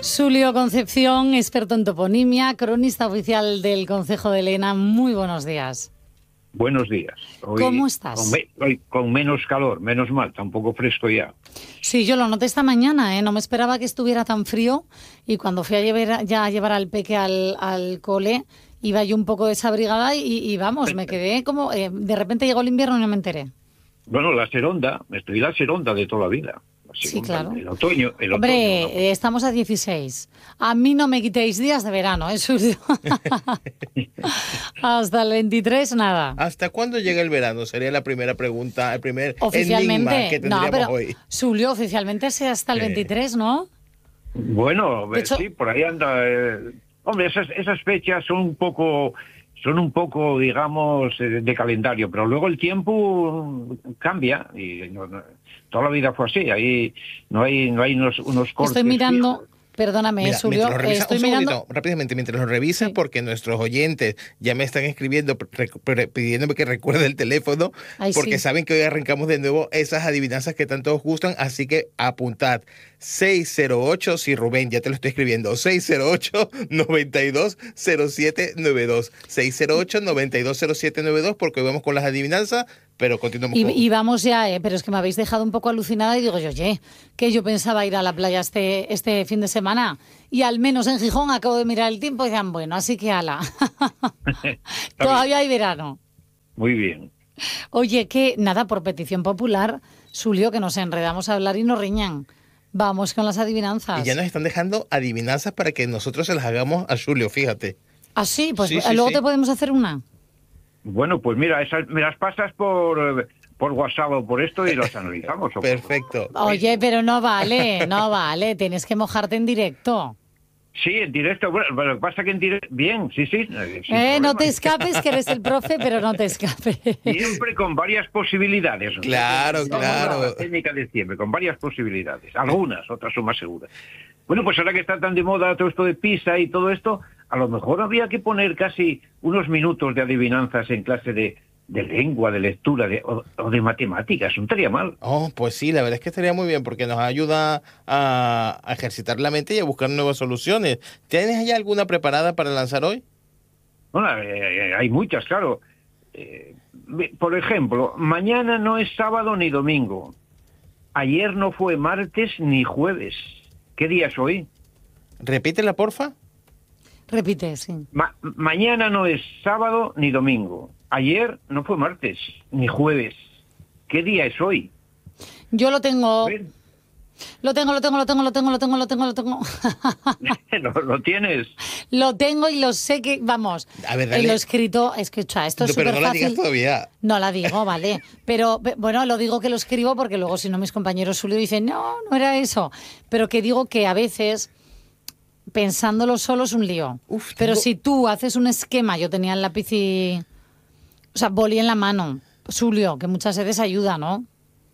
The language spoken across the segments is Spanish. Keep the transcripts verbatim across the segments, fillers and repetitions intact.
Xulio Concepción, experto en toponimia, cronista oficial del Concejo de Lena. Muy buenos días. Buenos días. Hoy, ¿Cómo estás? Con, me, hoy con menos calor, menos mal, está un poco fresco ya. Sí, yo lo noté esta mañana, ¿eh? No me esperaba que estuviera tan frío y cuando fui a llevar, ya a llevar al peque al, al cole, iba yo un poco desabrigada y, y vamos, me quedé como... Eh, de repente llegó el invierno y no me enteré. Bueno, la seronda, estoy la seronda de toda la vida. Sí, claro. El otoño. El Hombre, otoño, ¿no? estamos a dieciséis. A mí no me quitéis días de verano, ¿eh, Xulio? Hasta el veintitrés, nada. ¿Hasta cuándo llega el verano? Sería la primera pregunta, el primer Oficialmente, enigma que tendríamos no, pero, hoy. Xulio, oficialmente es hasta el veintitrés, ¿no? Bueno, De hecho, sí, por ahí anda. Eh, hombre, esas, esas fechas son un poco... son un poco, digamos, de calendario, pero luego el tiempo cambia y no, no, toda la vida fue así. Ahí no hay no hay unos, unos cortes. Estoy mirando, fijos. perdóname, Mira, Xulio, lo revisa, estoy un mirando... segundito, rápidamente, mientras lo revisas, Sí. porque nuestros oyentes ya me están escribiendo pre- pre- pidiéndome que recuerde el teléfono, Ay, porque sí. saben que hoy arrancamos de nuevo esas adivinanzas que tanto os gustan, así que apuntad seis cero ocho, sí, Rubén, ya te lo estoy escribiendo, seis cero ocho, noventa y dos, cero siete noventa y dos, seis cero ocho, noventa y dos, cero siete noventa y dos, porque hoy vamos con las adivinanzas, pero continuamos Y, con... y vamos ya, ¿eh? Pero es que me habéis dejado un poco alucinada y digo yo, oye, que yo pensaba ir a la playa este, este fin de semana y al menos en Gijón acabo de mirar el tiempo y decían, bueno, así que ala. Todavía hay verano. Muy bien. Oye, que nada, por petición popular, Xulio, que nos enredamos a hablar y nos riñan. Vamos con las adivinanzas. Y ya nos están dejando adivinanzas para que nosotros se las hagamos a Xulio, fíjate. Ah, sí, pues Sí, sí, luego sí. te podemos hacer una. Bueno, pues mira, esas, me las pasas por, eh, por WhatsApp o por esto y las analizamos. ¿o? Perfecto. Oye, pero no vale, no vale, tienes que mojarte en directo. Sí, en directo. Bueno, pero lo que pasa que en directo... Bien, sí, sí. eh, sin Eh, no problema. te escapes, que eres el profe, pero no te escapes. Siempre con varias posibilidades. o sea, Claro, vamos a claro. La técnica de siempre, con varias posibilidades. Algunas, otras son más seguras. Bueno, pues ahora que está tan de moda todo esto de PISA y todo esto, a lo mejor habría que poner casi unos minutos de adivinanzas en clase de, de lengua, de lectura de, o, o de matemáticas. No estaría mal. Oh, pues sí, la verdad es que estaría muy bien porque nos ayuda a, a ejercitar la mente y a buscar nuevas soluciones. ¿Tienes ya alguna preparada para lanzar hoy? Bueno, eh, hay muchas, claro. Eh, por ejemplo, mañana no es sábado ni domingo. Ayer no fue martes ni jueves. ¿Qué día es hoy? Repítela, porfa. Repite, sí. Ma- mañana no es sábado ni domingo. Ayer no fue martes ni jueves. ¿Qué día es hoy? Yo lo tengo, A ver, lo tengo, lo tengo, lo tengo, lo tengo, lo tengo, lo tengo, lo tengo. ¿Lo, lo tienes? Lo tengo y lo sé que, vamos, A ver, eh, dale. lo he escrito, escucha, esto es No, pero súper no la fácil. digas todavía. No la digo, vale. Pero pe- bueno, lo digo que lo escribo porque luego si no mis compañeros Xulio dicen, no, no era eso. Pero que digo que a veces pensándolo solo es un lío. Uf, Pero tengo- si tú haces un esquema, yo tenía el lápiz y... O sea, boli en la mano. Xulio, que muchas veces ayuda, ¿no?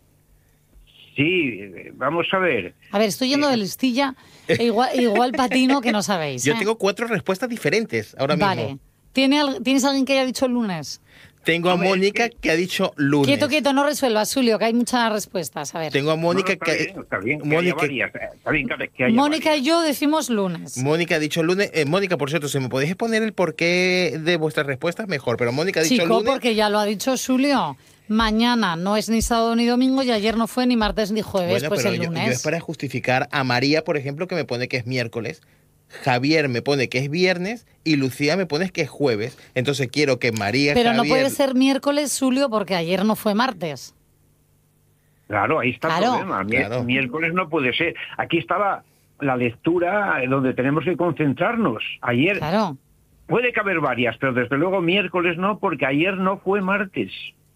Sí, eh, vamos a ver. A ver, estoy yendo de listilla, e igual, igual patino que no sabéis. Yo ¿eh? tengo cuatro respuestas diferentes ahora mismo. Vale. ¿Tiene, al- ¿Tienes alguien que haya dicho el lunes? Tengo a Hombre, es Mónica que- que ha dicho lunes. Quieto, quieto, no resuelvas, Xulio, que hay muchas respuestas. A ver. Tengo a Mónica No, no, está que... bien, está bien, que Mónica, haya varias, eh, está bien que- que haya Mónica varias. y yo decimos lunes. Mónica ha dicho lunes. Eh, Mónica, por cierto, si me podéis poner el porqué de vuestras respuestas, mejor. Pero Mónica ha dicho Chico, lunes. porque ya lo ha dicho Xulio. Mañana no es ni sábado ni domingo y ayer no fue ni martes ni jueves, Bueno, pues pero el yo, yo lunes. es para justificar a María, por ejemplo, que me pone que es miércoles. Javier me pone que es viernes y Lucía me pone que es jueves. Entonces quiero que María, Pero no Javier... puede ser miércoles, Xulio, porque ayer no fue martes. Claro, ahí está Claro. el problema. Mier- Claro. Miércoles no puede ser. Aquí estaba la lectura eh, donde tenemos que concentrarnos. Ayer Claro. puede caber varias, pero desde luego miércoles no, porque ayer no fue martes.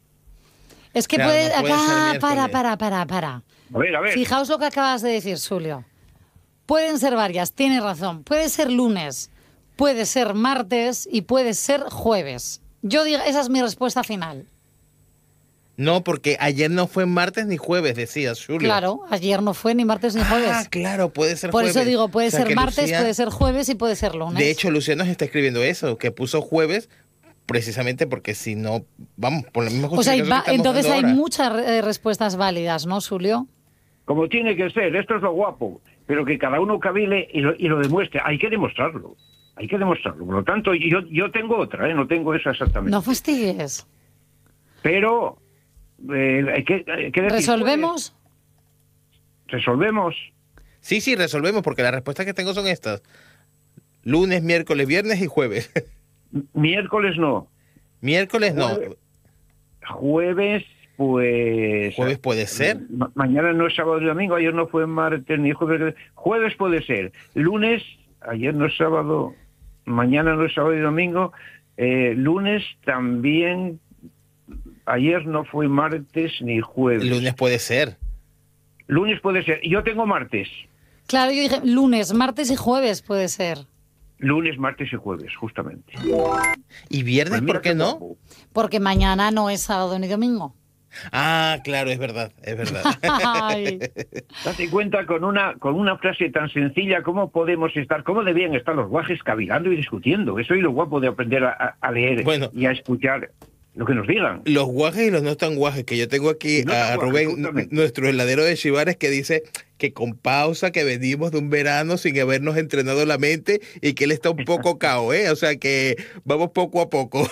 Es que Claro, puede... no puede acá, ser para, miércoles. para, para, para. A ver, a ver. Fijaos lo que acabas de decir, Xulio. Pueden ser varias, tienes razón. Puede ser lunes, puede ser martes y puede ser jueves. Yo digo, esa es mi respuesta final. No, porque ayer no fue martes ni jueves, decías, Julio. Claro, ayer no fue ni martes ni jueves. Ah, claro, puede ser Por jueves. eso digo, puede O sea, ser que martes, Lucía- puede ser jueves y puede ser lunes. De hecho, Lucía nos está escribiendo eso, que puso jueves precisamente porque si no, vamos, por la misma o sea, hay justificación va- que estamos entonces dando hay ahora. muchas eh, respuestas válidas, ¿no, Xulio? Como tiene que ser, esto es lo guapo. pero que cada uno cavile y lo, y lo demuestre. Hay que demostrarlo, hay que demostrarlo. Por lo tanto, yo, yo tengo otra, ¿eh? No tengo esa exactamente. No fastigues. Pero, eh, hay que, hay que decir, ¿Resolvemos? pues, resolvemos. Sí, sí, resolvemos, porque las respuestas que tengo son estas. Lunes, miércoles, viernes y jueves. Miércoles no. Miércoles no. Jueves, jueves, pues... ¿Jueves puede ser? Ma mañana no es sábado ni domingo, ayer no fue martes ni jueves. Jueves puede ser. Lunes, ayer no es sábado, mañana no es sábado y domingo. Eh, lunes también, ayer no fue martes ni jueves. Lunes puede ser. Lunes puede ser. Yo tengo martes. Claro, yo dije lunes, martes y jueves puede ser. Lunes, martes y jueves, justamente. ¿Y viernes Pues por qué no? guapo. Porque mañana no es sábado ni domingo. Ah, claro, es verdad, es verdad. Ay. Date cuenta con una con una frase tan sencilla, cómo podemos estar, cómo debían estar los guajes cavilando y discutiendo. Eso es lo guapo de aprender a, a leer Bueno. y a escuchar lo que nos digan. Los guajes y los no tan guajes, que yo tengo aquí No a tan guajes, Rubén, justamente. nuestro heladero de Chivares, que dice que con pausa, que venimos de un verano sin habernos entrenado la mente y que él está un poco cao, ¿eh? O sea que vamos poco a poco.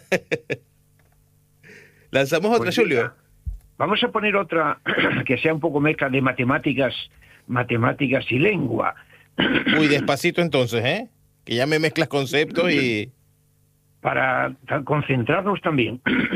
¿Lanzamos otra, Pues Julio? mira, vamos a poner otra que sea un poco mezcla de matemáticas, matemáticas y lengua. Uy, despacito entonces, ¿eh? Que ya me mezclas conceptos y... Para concentrarnos también.